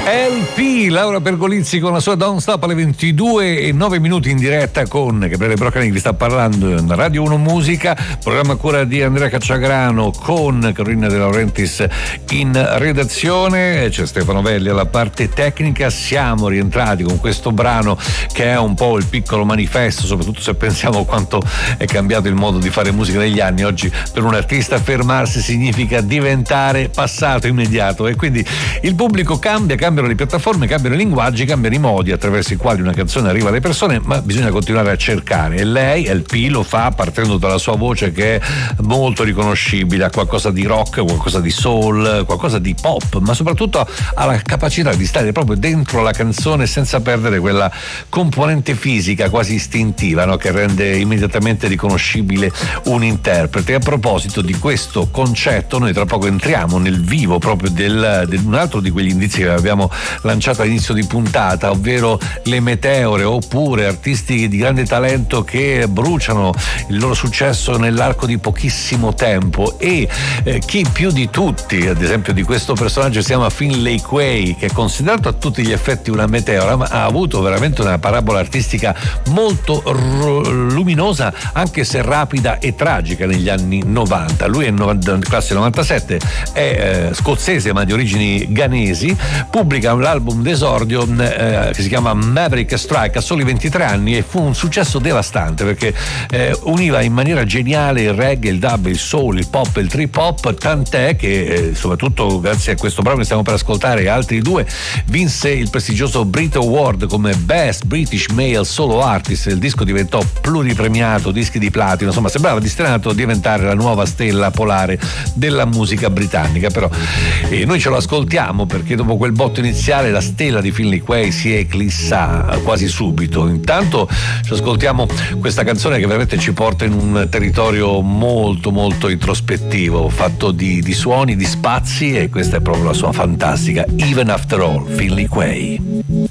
LP, Laura Pergolizzi con la sua Don't Stop alle 22:09 in diretta con Gabriele Broccani che vi sta parlando in Radio 1 Musica, programma a cura di Andrea Cacciagrano con Carolina De Laurentiis in redazione, c'è Stefano Velli alla parte tecnica. Siamo rientrati con questo brano che è un po' il piccolo manifesto, soprattutto se pensiamo quanto è cambiato il modo di fare musica negli anni. Oggi per un artista fermarsi significa diventare passato immediato e quindi il pubblico cambiano le piattaforme, cambiano i linguaggi, cambiano i modi attraverso i quali una canzone arriva alle persone, ma bisogna continuare a cercare e lei, LP, lo fa partendo dalla sua voce che è molto riconoscibile, ha qualcosa di rock, qualcosa di soul, qualcosa di pop, ma soprattutto ha la capacità di stare proprio dentro la canzone senza perdere quella componente fisica quasi istintiva, no? Che rende immediatamente riconoscibile un interprete. A proposito di questo concetto, noi tra poco entriamo nel vivo proprio di un altro di quegli indizi che abbiamo lanciato all'inizio di puntata, ovvero le meteore, oppure artisti di grande talento che bruciano il loro successo nell'arco di pochissimo tempo. E chi più di tutti, ad esempio, di questo personaggio si chiama Finlay Quaye, che è considerato a tutti gli effetti una meteora, ma ha avuto veramente una parabola artistica molto luminosa, anche se rapida e tragica negli anni 90. Lui è classe 97, è scozzese ma di origini ghanesi, pubblica l'album d'esordio che si chiama Maverick Strike a soli 23 anni e fu un successo devastante perché univa in maniera geniale il reggae, il dub, il soul, il pop e il trip hop, tant'è che soprattutto grazie a questo brano che stiamo per ascoltare e altri due vinse il prestigioso Brit Award come Best British Male Solo Artist. Il disco diventò pluripremiato, dischi di platino, insomma sembrava destinato a diventare la nuova stella polare della musica britannica. Però noi ce lo ascoltiamo perché dopo quel botto iniziale la stella di Finlay Quaye si eclissa quasi subito. Intanto ci ascoltiamo questa canzone che veramente ci porta in un territorio molto molto introspettivo, fatto di suoni, di spazi, e questa è proprio la sua fantastica Even After All, Finlay Quaye.